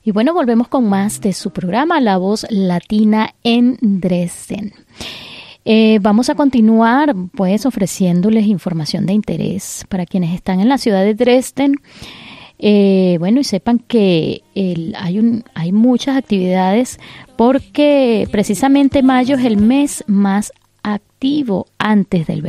Y bueno, volvemos con más de su programa La Voz Latina en Dresden. Vamos a continuar pues ofreciéndoles información de interés para quienes están en la ciudad de Dresden. Bueno, y sepan que hay muchas actividades porque precisamente mayo es el mes más activo antes del verano.